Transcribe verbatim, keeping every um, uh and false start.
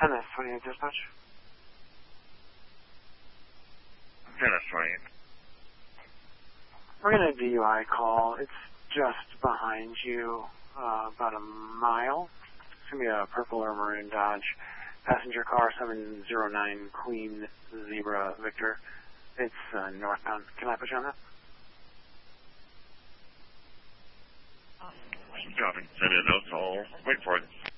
ten S twenty-eight dispatch. ten S twenty-eight. We're going to D U I call. It's just behind you, uh, about a mile. It's going to be a purple or maroon Dodge. Passenger car seven zero nine Queen Zebra Victor. It's uh, northbound. Can I put you on that? Copy. Send in notes. I'll wait for it.